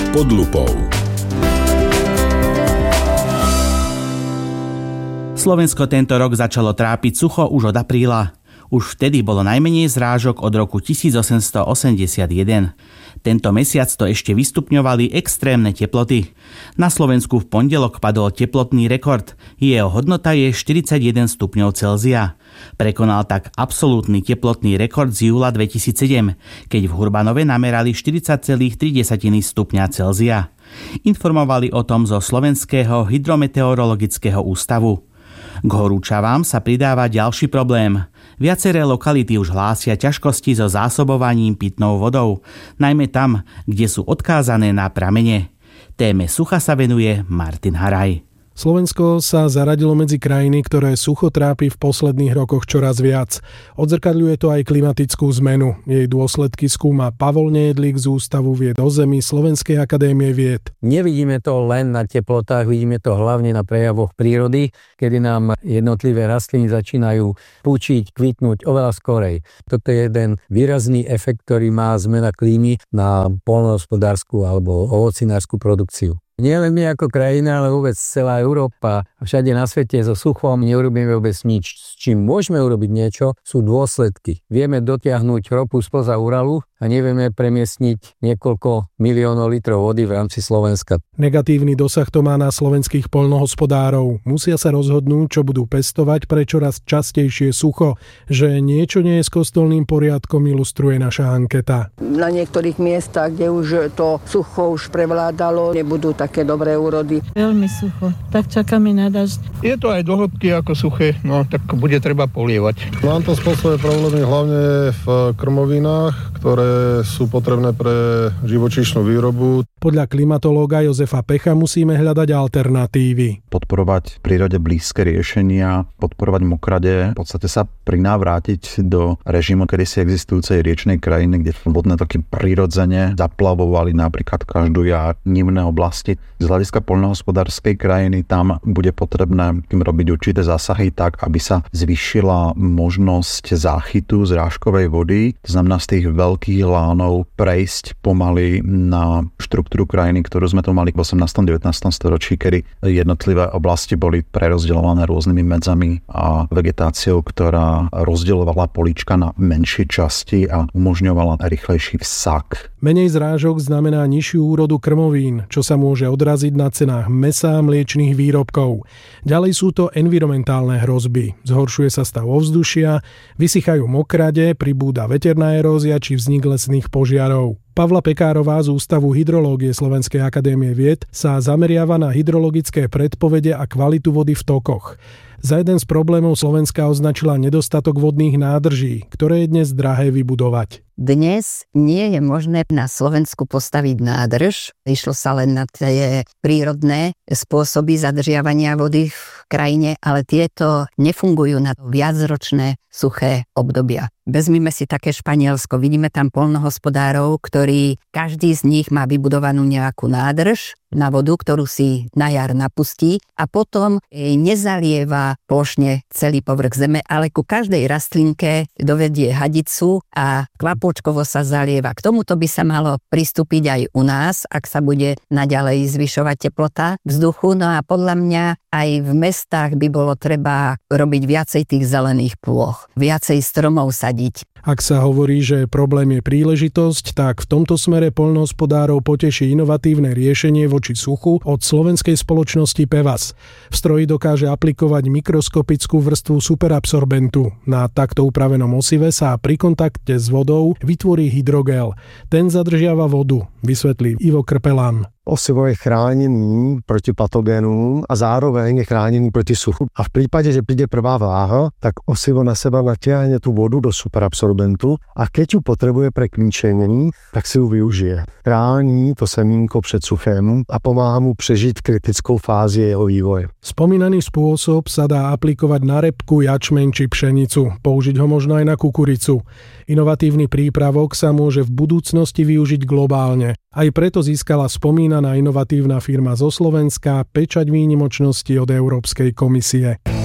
Pod lupou. Slovensko tento rok začalo trápiť sucho už od apríla. Už vtedy bolo najmenej zrážok od roku 1881. Tento mesiac to ešte vystupňovali extrémne teploty. Na Slovensku v pondelok padol teplotný rekord. Jeho hodnota je 41 stupňov Celzia. Prekonal tak absolútny teplotný rekord z júla 2007, keď v Hurbanove namerali 40,3 stupňa Celzia. Informovali o tom zo Slovenského hydrometeorologického ústavu. K horúčavám sa pridáva ďalší problém. Viaceré lokality už hlásia ťažkosti so zásobovaním pitnou vodou, najmä tam, kde sú odkázané na pramene. Téme sucha sa venuje Martin Haraj. Slovensko sa zaradilo medzi krajiny, ktoré sucho trápi v posledných rokoch čoraz viac. Odzrkadľuje to aj klimatickú zmenu. Jej dôsledky skúma Pavol Nejedlík z Ústavu vied o zemi Slovenskej akadémie vied. Nevidíme to len na teplotách, vidíme to hlavne na prejavoch prírody, kedy nám jednotlivé rastliny začínajú púčiť, kvitnúť oveľa skorej. Toto je jeden výrazný efekt, ktorý má zmena klímy na poľnohospodársku alebo ovocinárskú produkciu. Nie len my ako krajina, ale vôbec celá Európa a všade na svete so suchom neurobíme vôbec nič. S čím môžeme urobiť niečo, sú dôsledky. Vieme dotiahnuť ropu spoza Uralu a nevieme premiestniť niekoľko miliónov litrov vody v rámci Slovenska. Negatívny dosah to má na slovenských poľnohospodárov. Musia sa rozhodnúť, čo budú pestovať pre čoraz častejšie sucho. Že niečo nie je s kostolným poriadkom, ilustruje naša anketa. Na niektorých miestach, kde už to sucho už prevládalo, nebudú také dobré úrody. Veľmi sucho, tak čakáme na dažď. Je to aj do hĺbky ako suché, no tak bude treba polievať. Nám to spôsobuje problémy hlavne v krmovinách, ktoré sú potrebné pre živočíšnu výrobu. Podľa klimatológa Jozefa Pecha musíme hľadať alternatívy. Podporovať v prírode blízke riešenia, podporovať mokrade, v podstate sa prinávrátiť do režimu kedysi existujúcej riečnej krajiny, kde vodné toky prirodzene zaplavovali napríklad každú jar nivné oblasti. Z hľadiska poľnohospodárskej krajiny tam bude potrebné robiť určité zásahy tak, aby sa zvýšila možnosť záchytu zrážkovej vody, to znamená z tých veľkých lánov prejsť pomaly na štruktúru krajiny, ktorú sme tu mali v 18. 19. storočí, kedy jednotlivé oblasti boli prerozdeľované rôznymi medzami a vegetáciou, ktorá rozdeľovala políčka na menšie časti a umožňovala rýchlejší vsak. Menej zrážok znamená nižšiu úrodu krmovín, čo sa môže odraziť na cenách mäsa a mliečnych výrobkov. Ďalej sú to environmentálne hrozby. Zhoršuje sa stav ovzdušia, vysychajú mokrade, pribúda veterná erózia či vznik lesných požiarov. Pavla Pekárová z Ústavu hydrológie Slovenskej akadémie vied sa zameriava na hydrologické predpovede a kvalitu vody v tokoch. Za jeden z problémov Slovenska označila nedostatok vodných nádrží, ktoré je dnes drahé vybudovať. Dnes nie je možné na Slovensku postaviť nádrž. Išlo sa len na tie prírodné spôsoby zadržiavania vody v krajine, ale tieto nefungujú na viacročné suché obdobia. Vezmime si také Španielsko. Vidíme tam poľnohospodárov, ktorí každý z nich má vybudovanú nejakú nádrž na vodu, ktorú si na jar napustí a potom nezalieva plošne celý povrch zeme, ale ku každej rastlinke dovedie hadicu a kvapôčkovo sa zalieva. K tomuto by sa malo pristúpiť aj u nás, ak sa bude naďalej zvyšovať teplota vzduchu. No a podľa mňa aj v mestách by bolo treba robiť viacej tých zelených plôch, viacej stromov sadiť. Ak sa hovorí, že problém je príležitosť, tak v tomto smere poľnohospodárov poteší inovatívne riešenie voči suchu od slovenskej spoločnosti Pevas. V stroji dokáže aplikovať mikroskopickú vrstvu superabsorbentu. Na takto upravenom osive sa pri kontakte s vodou vytvorí hydrogel. Ten zadržiava vodu, vysvetlí Ivo Krpelán. Osivo je chránený proti patogénům a zároveň je chránený proti suchu. A v prípade, že príde prvá vláha, tak osivo na seba natiahne tú vodu do superabsorbentu a keď ju potrebuje pre kmíčení, tak si ju využije. Chrání to semínko před suchem a pomáha mu přežiť kritickou fázi jeho vývoje. Spomínaný spôsob sa dá aplikovať na repku, jačmeň či pšenicu. Použiť ho možno aj na kukuricu. Inovatívny prípravok sa môže v budúcnosti využiť globálne. Aj preto získala spomínaná inovatívna firma zo Slovenska pečať výnimočnosti od Európskej komisie.